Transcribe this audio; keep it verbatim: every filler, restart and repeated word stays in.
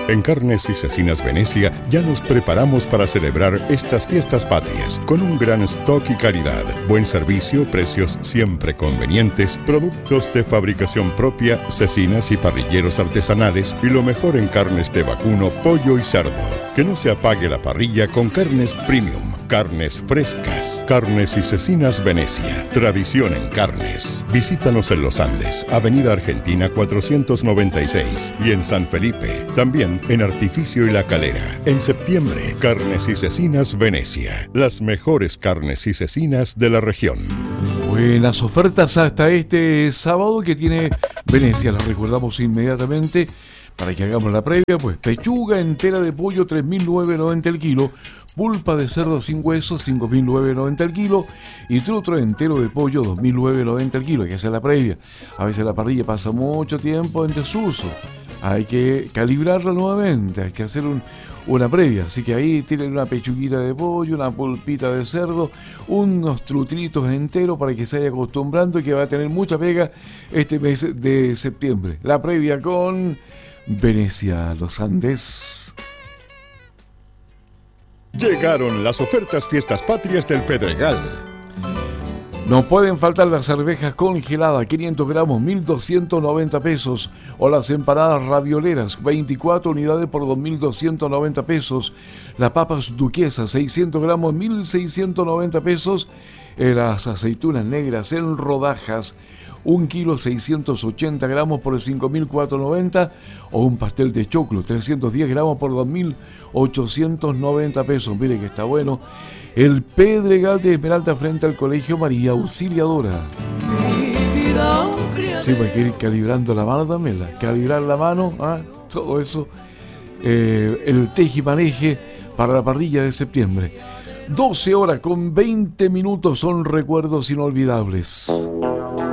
En Carnes y Cecinas Venecia ya nos preparamos para celebrar estas fiestas patrias con un gran stock y calidad, buen servicio, precios siempre convenientes, productos de fabricación propia, cecinas y parrilleros artesanales y lo mejor en carnes de vacuno, pollo y cerdo. Que no se apague la parrilla con carnes premium, carnes frescas. Carnes y Cecinas Venecia, tradición en carnes. Visítanos en Los Andes, Avenida Argentina cuatrocientos noventa y seis y en San Felipe, también en Artificio y La Calera. En septiembre, Carnes y Cecinas Venecia, las mejores carnes y cecinas de la región. Buenas ofertas hasta este sábado que tiene Venecia, las recordamos inmediatamente para que hagamos la previa. Pues pechuga entera de pollo tres mil novecientos noventa el kilo, pulpa de cerdo sin hueso cinco mil novecientos noventa el kilo y trutro entero de pollo dos mil novecientos noventa el kilo. Hay que hacer la previa. A veces la parrilla pasa mucho tiempo en desuso, hay que calibrarla nuevamente, hay que hacer un, una previa. Así que ahí tienen una pechuguita de pollo, una pulpita de cerdo, unos trutritos enteros para que se vaya acostumbrando y que va a tener mucha pega este mes de septiembre. La previa con Venecia, Los Andes. Llegaron las ofertas Fiestas Patrias del Pedregal. No pueden faltar las arvejas congeladas, quinientos gramos, mil doscientos noventa pesos. O las empanadas ravioleras, veinticuatro unidades por dos mil doscientos noventa pesos. Las papas duquesas, seiscientos gramos, mil seiscientos noventa pesos. Eh, las aceitunas negras en rodajas, un kilo seiscientos ochenta gramos por cinco mil cuatrocientos noventa. O un pastel de choclo, trescientos diez gramos por dos mil ochocientos noventa pesos. Mire que está bueno. El Pedregal de Esmeralda frente al Colegio María Auxiliadora. Sí, hay que ir calibrando la mano también, la, calibrar la mano, ¿ah? Todo eso. Eh, el tejimaneje para la parrilla de septiembre. doce horas con veinte minutos son recuerdos inolvidables.